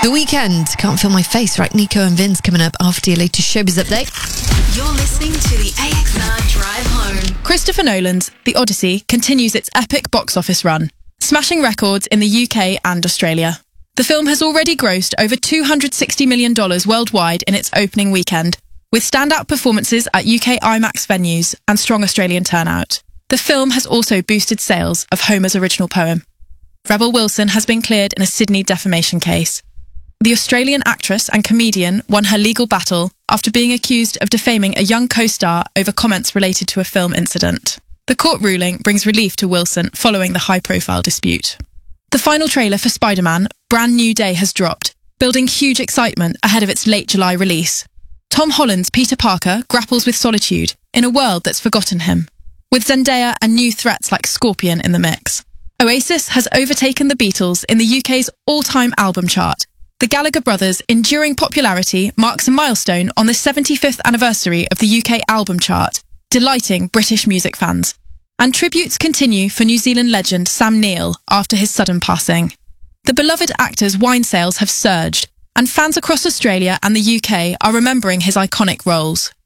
The Weekend. Can't feel my face. Right, Nico and Vince coming up after your latest showbiz update. You're listening to the AXR Drive Home. Christopher Nolan's The Odyssey continues its epic box office run, smashing records in the UK and Australia. The film has already grossed over $260 million worldwide in its opening weekend, with standout performances at UK IMAX venues and strong Australian turnout. The film has also boosted sales of Homer's original poem. Rebel Wilson has been cleared in a Sydney defamation case. The Australian actress and comedian won her legal battle after being accused of defaming a young co-star over comments related to a film incident. The court ruling brings relief to Wilson following the high-profile dispute. The final trailer for Spider-Man, Brand New Day, has dropped, building huge excitement ahead of its late July release. Tom Holland's Peter Parker grapples with solitude in a world that's forgotten him, with Zendaya and new threats like Scorpion in the mix. Oasis has overtaken the Beatles in the UK's all-time album chart. The Gallagher brothers' enduring popularity marks a milestone on the 75th anniversary of the UK album chart, delighting British music fans. And tributes continue for New Zealand legend Sam Neill after his sudden passing. The beloved actor's wine sales have surged, and fans across Australia and the UK are remembering his iconic roles.